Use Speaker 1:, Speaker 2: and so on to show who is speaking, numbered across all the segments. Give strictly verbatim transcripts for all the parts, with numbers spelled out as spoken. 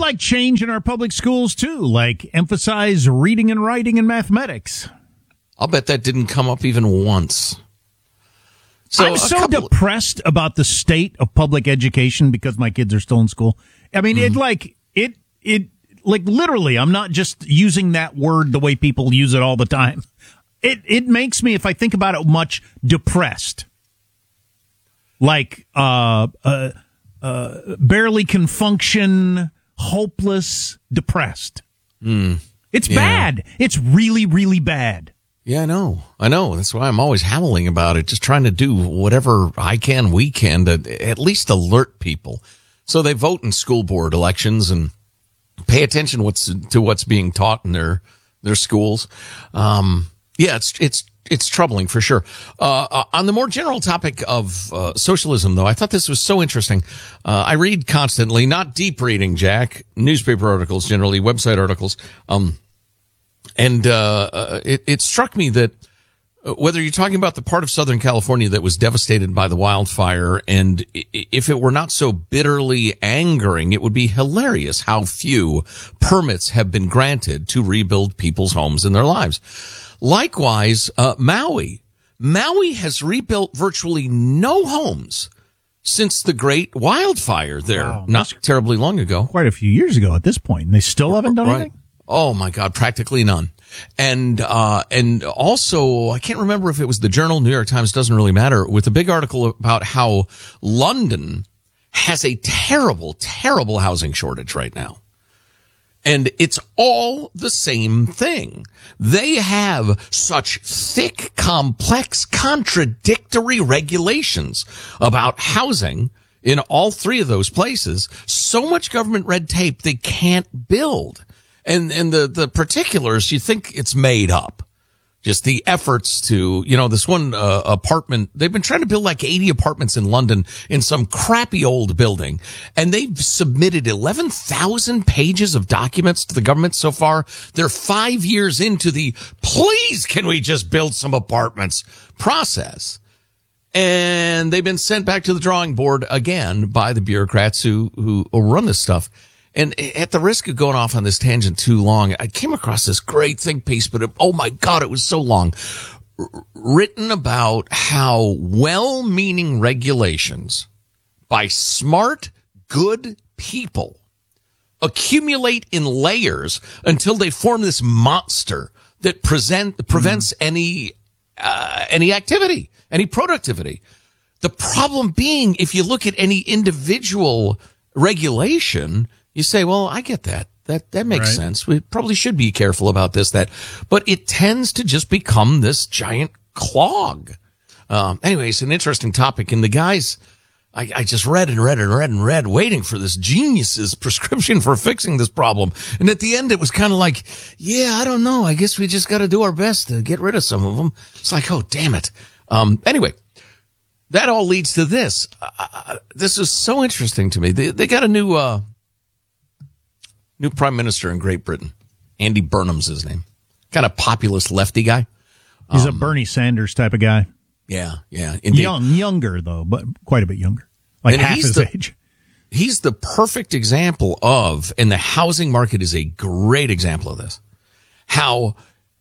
Speaker 1: like change in our public schools, too, like emphasize reading and writing and mathematics.
Speaker 2: I'll bet that didn't come up even once. So
Speaker 1: I'm so
Speaker 2: couple...
Speaker 1: depressed about the state of public education because my kids are still in school. I mean, mm-hmm. it like it it like literally. I'm not just using that word the way people use it all the time. It it makes me, if I think about it much, depressed. Like uh uh uh barely can function, hopeless, depressed.
Speaker 2: Mm.
Speaker 1: It's
Speaker 2: yeah.
Speaker 1: bad. It's really really bad.
Speaker 2: Yeah, I know. I know. That's why I'm always howling about it, just trying to do whatever I can, we can, to at least alert people. So they vote in school board elections and pay attention what's, to what's being taught in their their schools. Um, yeah, it's it's it's troubling for sure. Uh, uh, on the more general topic of uh, socialism, though, I thought this was so interesting. Uh, I read constantly, not deep reading, Jack, newspaper articles, generally website articles. Um, And uh, it, it struck me that whether you're talking about the part of Southern California that was devastated by the wildfire, and if it were not so bitterly angering, it would be hilarious how few permits have been granted to rebuild people's homes and their lives. Likewise, uh, Maui. Maui has rebuilt virtually no homes since the great wildfire there, wow, not terribly long ago.
Speaker 1: Quite a few years ago at this point. And they still haven't done
Speaker 2: right.
Speaker 1: anything?
Speaker 2: Oh my God, practically none. And, uh, and also, I can't remember if it was the Journal, New York Times, doesn't really matter, with a big article about how London has a terrible, terrible housing shortage right now. And it's all the same thing. They have such thick, complex, contradictory regulations about housing in all three of those places. So much government red tape, they can't build. And, and the, the particulars, you think it's made up. Just the efforts to, you know, this one uh, apartment, they've been trying to build like eighty apartments in London in some crappy old building. And they've submitted eleven thousand pages of documents to the government so far. They're five years into the, please, can we just build some apartments process? And they've been sent back to the drawing board again by the bureaucrats who, who, who run this stuff. And at the risk of going off on this tangent too long, I came across this great think piece, but it, oh my God, it was so long, R- written about how well-meaning regulations by smart, good people accumulate in layers until they form this monster that present, prevents mm-hmm. any, uh, any activity, any productivity. The problem being, if you look at any individual regulation, you say, well, I get that. That, that makes right. sense. We probably should be careful about this, that, but it tends to just become this giant clog. Um, anyway, it's an interesting topic. And the guys, I, I just read and read and read and read, waiting for this genius's prescription for fixing this problem. And at the end, it was kind of like, yeah, I don't know. I guess we just got to do our best to get rid of some of them. It's like, oh, damn it. Um, anyway, that all leads to this. Uh, this is so interesting to me. They, they got a new, uh, New prime minister in Great Britain. Andy Burnham's his name. Kind of populist lefty guy.
Speaker 1: He's um, a Bernie Sanders type of guy.
Speaker 2: Yeah, yeah. Indeed.
Speaker 1: Young, younger though, but quite a bit younger. Like
Speaker 2: and
Speaker 1: half his
Speaker 2: the,
Speaker 1: age.
Speaker 2: He's the perfect example of, and the housing market is a great example of this, how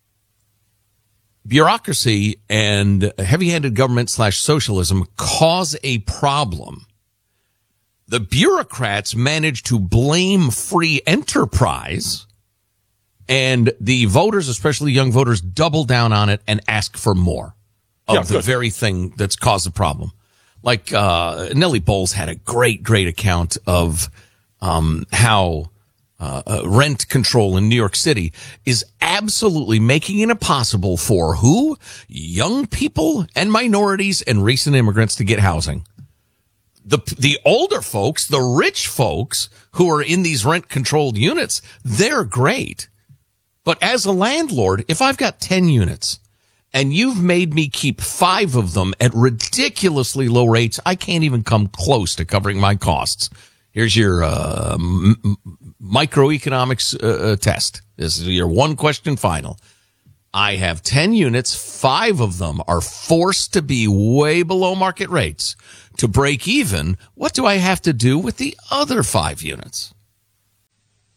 Speaker 2: bureaucracy and heavy-handed government slash socialism cause a problem. The bureaucrats manage to blame free enterprise, and the voters, especially young voters, double down on it and ask for more of yeah, the good. very thing that's caused the problem. Like, uh, Nellie Bowles had a great, great account of, um, how, uh, uh, rent control in New York City is absolutely making it impossible for who? Young people and minorities and recent immigrants to get housing. The, the older folks, the rich folks who are in these rent controlled units, they're great. But as a landlord, if I've got ten units and you've made me keep five of them at ridiculously low rates, I can't even come close to covering my costs. Here's your, uh, m- microeconomics, uh, test. This is your one question final. I have ten units. Five of them are forced to be way below market rates. To break even, what do I have to do with the other five units?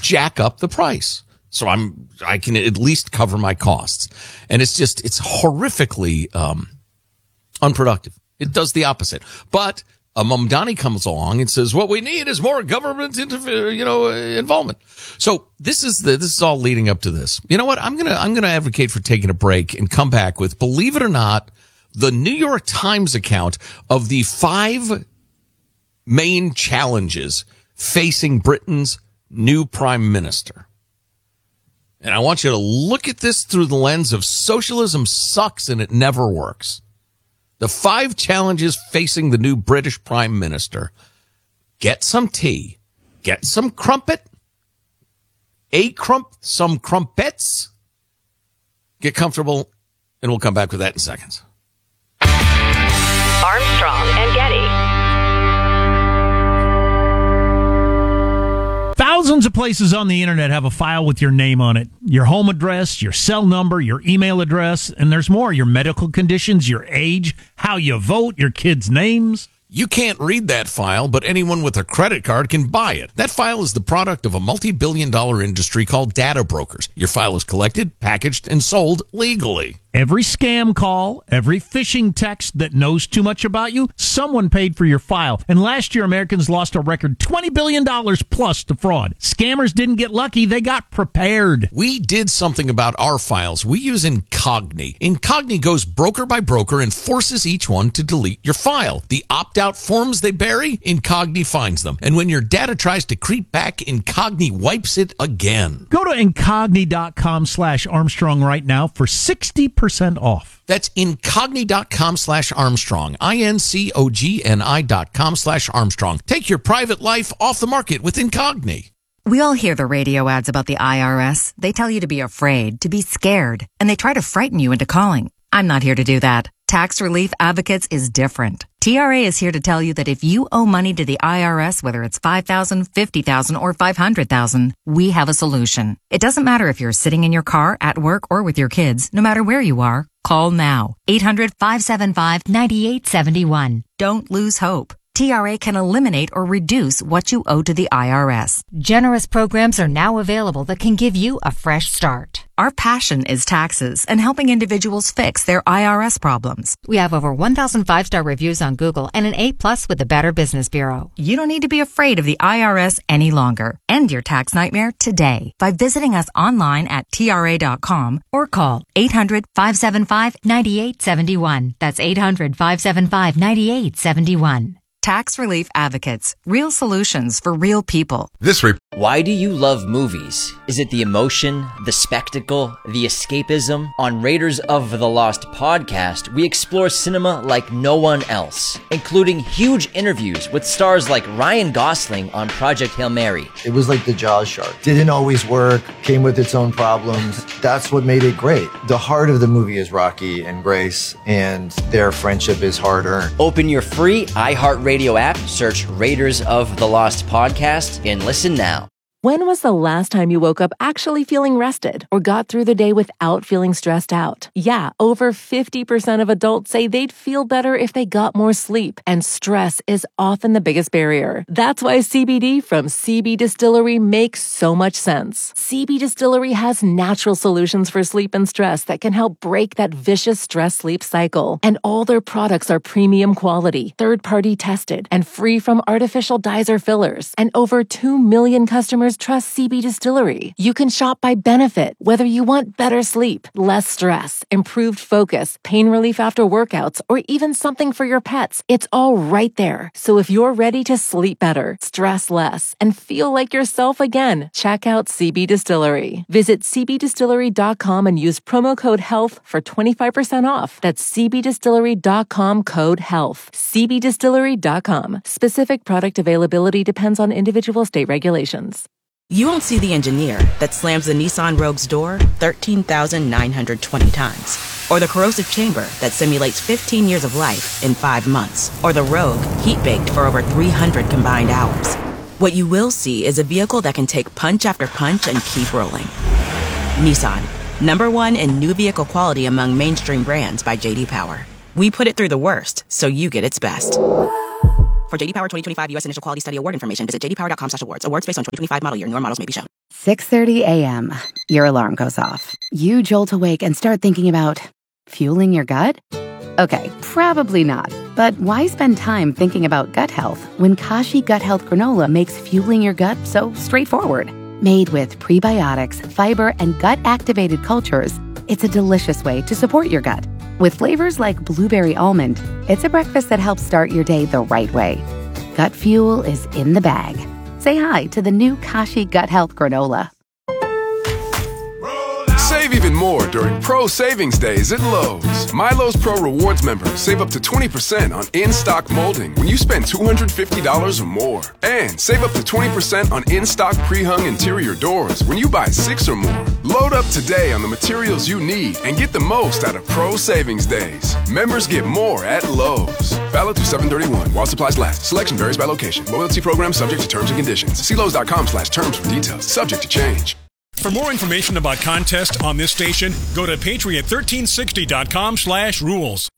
Speaker 2: jack up the price. So I'm, I can at least cover my costs. And it's just, it's horrifically, um, unproductive. It does the opposite. But a Mamdani comes along and says, what we need is more government interfere, you know, involvement. So this is the, this is all leading up to this. You know what? I'm going to, I'm going to advocate for taking a break and come back with, believe it or not, the New York Times account of the five main challenges facing Britain's new prime minister. And I want you to look at this through the lens of socialism sucks and it never works. The five challenges facing the new British prime minister. Get some tea. Get some crumpet. A crump, some crumpets. Get comfortable, and we'll come back with that in seconds.
Speaker 3: Armstrong and Getty.
Speaker 1: Thousands of places on the internet have a file with your name on it, your home address, your cell number, your email address, and there's more, your medical conditions, your age, how you vote, your kids' names.
Speaker 2: You can't read that file, but anyone with a credit card can buy it. That file is the product of a multi-billion dollar industry called data brokers. Your file is collected, packaged, and sold legally.
Speaker 1: Every scam call, every phishing text that knows too much about you, someone paid for your file. And last year, Americans lost a record twenty billion dollars plus to fraud. Scammers didn't get lucky. They got prepared.
Speaker 2: We did something about our files. We use Incogni. Incogni goes broker by broker and forces each one to delete your file. The opt-out forms they bury, Incogni finds them. And when your data tries to creep back, Incogni wipes it again.
Speaker 1: Go to Incogni.com slash Armstrong right now for sixty percent off.
Speaker 2: That's Incogni.com slash Armstrong. I-N-C-O-G-N-I dot com slash Armstrong. Take your private life off the market with Incogni.
Speaker 4: We all hear the radio ads about the I R S. They tell you to be afraid, to be scared, and they try to frighten you into calling. I'm not here to do that. Tax Relief Advocates is different. T R A is here to tell you that if you owe money to the I R S, whether it's five thousand dollars, fifty thousand dollars, or five hundred thousand dollars, we have a solution. It doesn't matter if you're sitting in your car, at work, or with your kids. No matter where you are, call now. eight hundred, five seven five, nine eight seven one. Don't lose hope. T R A can eliminate or reduce what you owe to the I R S.
Speaker 5: Generous programs are now available that can give you a fresh start.
Speaker 4: Our passion is taxes and helping individuals fix their I R S problems.
Speaker 5: We have over one thousand five-star reviews on Google and an A plus with the Better Business Bureau.
Speaker 4: You don't need to be afraid of the I R S any longer. End your tax nightmare today by visiting us online at T R A dot com or call eight hundred, five seven five, nine eight seven one. That's eight hundred, five seven five, nine eight seven one. Tax Relief Advocates. Real solutions for real people.
Speaker 6: This re-
Speaker 7: Why do you love movies? Is it the emotion, the spectacle, the escapism? On Raiders of the Lost podcast, we explore cinema like no one else, including huge interviews with stars like Ryan Gosling on Project Hail Mary.
Speaker 8: It was like the Jaws shark. Didn't always work, came with its own problems. That's what made it great. The heart of the movie is Rocky and Grace, and their friendship is hard-earned.
Speaker 7: Open your free iHeartRadio app, search Raiders of the Lost podcast, and listen now.
Speaker 9: When was the last time you woke up actually feeling rested or got through the day without feeling stressed out? Yeah, over fifty percent of adults say they'd feel better if they got more sleep, and stress is often the biggest barrier. That's why C B D from C B Distillery makes so much sense. C B Distillery has natural solutions for sleep and stress that can help break that vicious stress-sleep cycle. And all their products are premium quality, third-party tested, and free from artificial dyes or fillers. And over two million customers trust C B Distillery. You can shop by benefit, whether you want better sleep, less stress, improved focus, pain relief after workouts, or even something for your pets. It's all right there. So if you're ready to sleep better, stress less, and feel like yourself again, check out C B Distillery. Visit C B distillery dot com and use promo code HEALTH for twenty-five percent off. That's C B distillery dot com code HEALTH. C B distillery dot com. Specific product availability depends on individual state regulations.
Speaker 10: You won't see the engineer that slams the Nissan Rogue's door thirteen thousand nine hundred twenty times. Or the corrosive chamber that simulates fifteen years of life in five months. Or the Rogue heat-baked for over three hundred combined hours. What you will see is a vehicle that can take punch after punch and keep rolling. Nissan, number one in new vehicle quality among mainstream brands by J D Power. We put it through the worst, so you get its best. For J D Power twenty twenty-five U S Initial Quality Study Award information, visit j d power dot com slash awards. Awards based on twenty twenty-five model year. Newer models may be shown.
Speaker 6: six thirty a.m. Your alarm goes off. You jolt awake and start thinking about fueling your gut? Okay, probably not. But why spend time thinking about gut health when Kashi Gut Health Granola makes fueling your gut so straightforward? Made with prebiotics, fiber, and gut-activated cultures, it's a delicious way to support your gut. With flavors like blueberry almond, it's a breakfast that helps start your day the right way. Gut fuel is in the bag. Say hi to the new Kashi Gut Health Granola.
Speaker 11: Save even more during Pro Savings Days at Lowe's. Milo's Pro Rewards members save up to twenty percent on in-stock molding when you spend two hundred fifty dollars or more. And save up to twenty percent on in-stock pre-hung interior doors when you buy six or more. Load up today on the materials you need and get the most out of Pro Savings Days. Members get more at Lowe's. Valid through seven thirty-one while supplies last. Selection varies by location. Loyalty program subject to terms and conditions. See Lowe's.com slash terms for details. Subject to change.
Speaker 12: For more information about contests on this station, go to patriot thirteen sixty dot com slash rules.